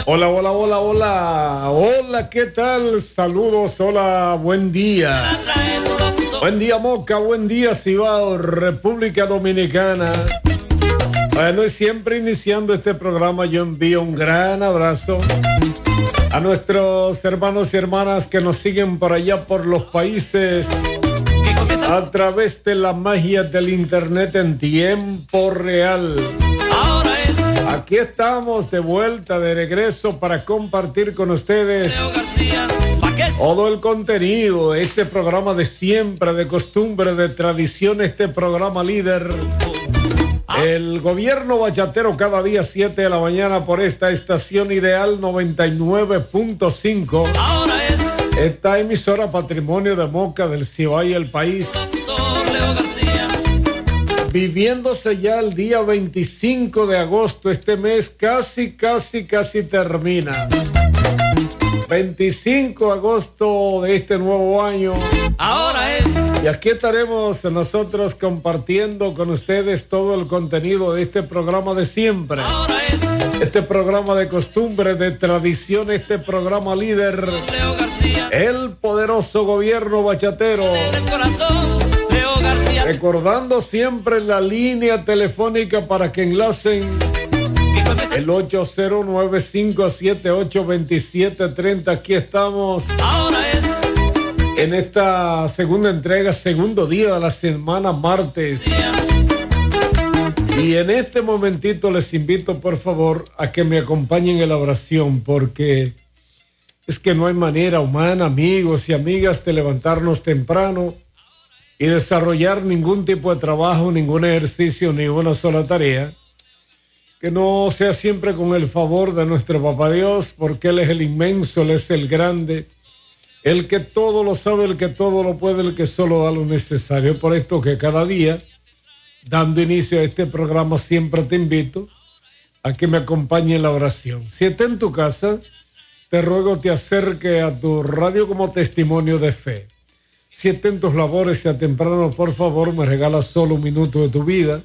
Hola, hola, hola, hola. Hola, ¿qué tal? Saludos, hola, buen día. Buen día, Moca, buen día, Cibao, República Dominicana. Bueno, y siempre iniciando este programa, yo envío un gran abrazo a nuestros hermanos y hermanas que nos siguen por allá por los países a través de la magia del internet en tiempo real. Aquí estamos de vuelta, de regreso para compartir con ustedes todo el contenido de este programa de siempre, de costumbre, de tradición, este programa líder. El gobierno bachatero cada día 7 de la mañana por esta estación ideal 99.5. Esta emisora patrimonio de Moca, del Cibao y el país. Viviéndose ya el día 25 de agosto, este mes casi termina. 25 de agosto de este nuevo año. Ahora es. Y aquí estaremos nosotros compartiendo con ustedes todo el contenido de este programa de siempre. Ahora es. Este programa de costumbre, de tradición, este programa líder. Leo García. El poderoso gobierno bachatero. Del corazón, Leo García. Recordando siempre la línea telefónica para que enlacen el 809-578-2730. Aquí estamos. Ahora es. En esta segunda entrega, segundo día de la semana, martes. Y en este momentito les invito, por favor, a que me acompañen en la oración, porque es que no hay manera humana, amigos y amigas, de levantarnos temprano y desarrollar ningún tipo de trabajo, ningún ejercicio, ni una sola tarea, que no sea siempre con el favor de nuestro Papá Dios, porque Él es el inmenso, Él es el grande, el que todo lo sabe, el que todo lo puede, el que solo da lo necesario. Por esto que cada día, dando inicio a este programa, siempre te invito a que me acompañe en la oración. Si estás en tu casa, te ruego te acerque a tu radio como testimonio de fe. Si estás en tus labores, sea temprano, por favor, me regalas solo un minuto de tu vida.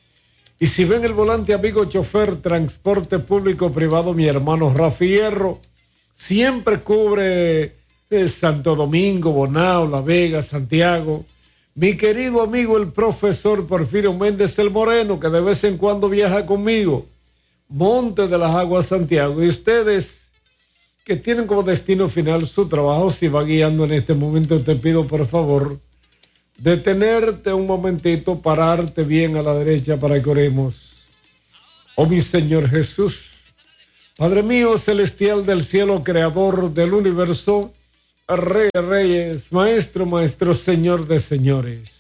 Y si ven el volante, amigo chofer, transporte público privado, mi hermano Rafi Hierro, siempre cubre Santo Domingo, Bonao, La Vega, Santiago. Mi querido amigo el profesor Porfirio Méndez el Moreno, que de vez en cuando viaja conmigo, Monte de las Aguas, Santiago. Y ustedes que tienen como destino final su trabajo, si va guiando en este momento, te pido por favor detenerte un momentito, pararte bien a la derecha para que oremos. Oh mi Señor Jesús, Padre mío celestial del cielo, creador del universo, Rey de reyes, maestro, Señor de señores.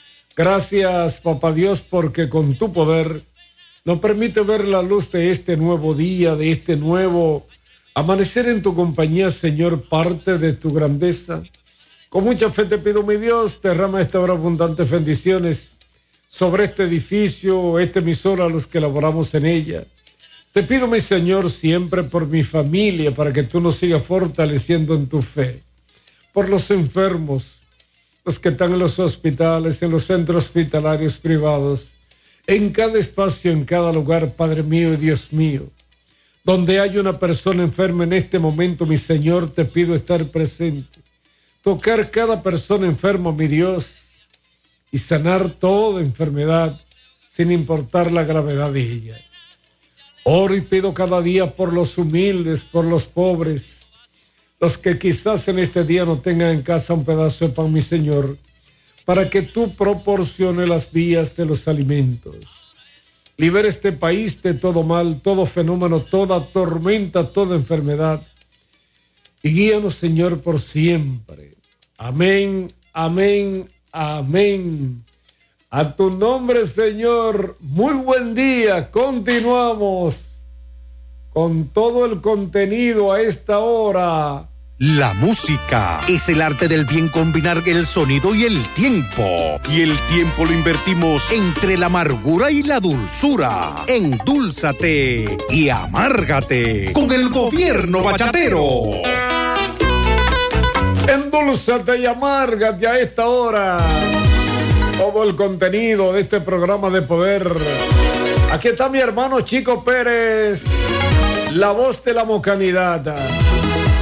Gracias, Papá Dios, porque con tu poder nos permite ver la luz de este nuevo día, de este nuevo amanecer en tu compañía, Señor, parte de tu grandeza. Con mucha fe te pido, mi Dios, derrama esta hora abundantes bendiciones sobre este edificio, esta emisora, a los que laboramos en ella. Te pido, mi Señor, siempre por mi familia, para que tú nos sigas fortaleciendo en tu fe. Por los enfermos, los que están en los hospitales, en los centros hospitalarios privados, en cada espacio, en cada lugar, Padre mío y Dios mío. Donde hay una persona enferma en este momento, mi Señor, te pido estar presente. Tocar cada persona enferma, mi Dios, y sanar toda enfermedad, sin importar la gravedad de ella. Oro y pido cada día por los humildes, por los pobres, los que quizás en este día no tengan en casa un pedazo de pan, mi Señor, para que tú proporciones las vías de los alimentos. Libera este país de todo mal, todo fenómeno, toda tormenta, toda enfermedad. Y guíanos, Señor, por siempre. Amén, amén, amén. A tu nombre, Señor. Muy buen día. Continuamos con todo el contenido a esta hora. La música es el arte del bien combinar el sonido y el tiempo. Y el tiempo lo invertimos entre la amargura y la dulzura. Endúlzate y amárgate con el gobierno bachatero. Endúlzate y amárgate a esta hora. Todo el contenido de este programa de poder. Aquí está mi hermano Chico Pérez. La voz de la mocanidad.